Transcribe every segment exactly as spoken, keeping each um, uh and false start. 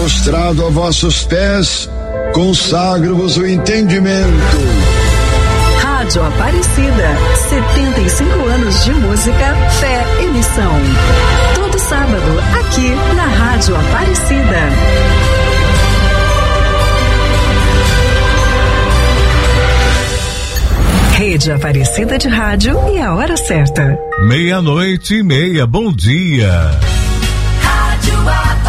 prostrado a vossos pés, consagro-vos o entendimento. Rádio Aparecida, setenta e cinco anos de música, fé e missão. Todo sábado, aqui na Rádio Aparecida. Rede Aparecida de Rádio e a hora certa. Meia-noite e meia, bom dia. Rádio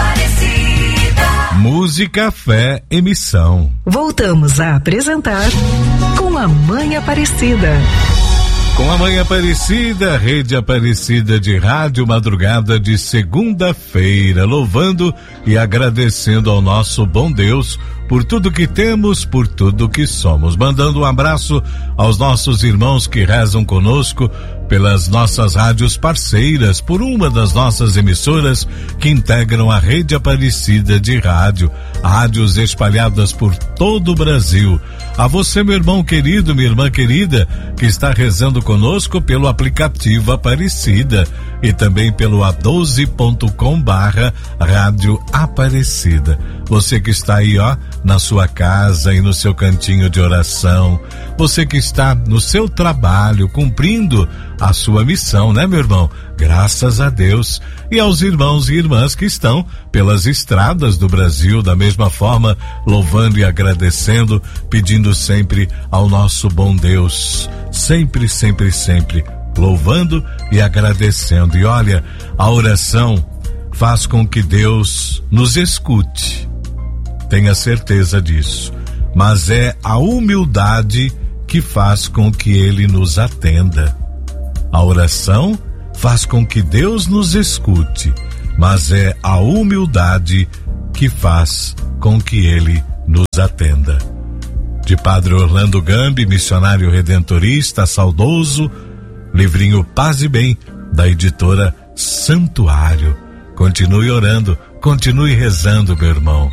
Aparecida. Música, fé e missão. Voltamos a apresentar Com a Mãe Aparecida. Com a Mãe Aparecida, Rede Aparecida de Rádio, madrugada de segunda-feira, louvando e agradecendo ao nosso bom Deus por tudo que temos, por tudo que somos. Mandando um abraço aos nossos irmãos que rezam conosco pelas nossas rádios parceiras, por uma das nossas emissoras que integram a Rede Aparecida de Rádio, rádios espalhadas por todo o Brasil. A você, meu irmão querido, minha irmã querida, que está rezando conosco pelo aplicativo Aparecida e também pelo a doze ponto com barra Rádio Aparecida. Você que está aí, ó, na sua casa e no seu cantinho de oração, você que está no seu trabalho, cumprindo a sua missão, né, meu irmão? Graças a Deus. E aos irmãos e irmãs que estão pelas estradas do Brasil, da mesma forma, louvando e agradecendo, pedindo sempre ao nosso bom Deus, sempre, sempre, sempre, louvando e agradecendo. E olha, a oração faz com que Deus nos escute, tenha certeza disso, mas é a humildade que faz com que Ele nos atenda. A oração faz com que Deus nos escute, mas é a humildade que faz com que Ele nos atenda. De Padre Orlando Gambi, missionário redentorista, saudoso, livrinho Paz e Bem, da editora Santuário. Continue orando, continue rezando, meu irmão.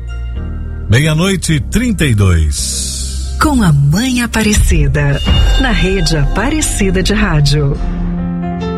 Meia-noite e trinta e dois. Com a Mãe Aparecida, na Rede Aparecida de Rádio.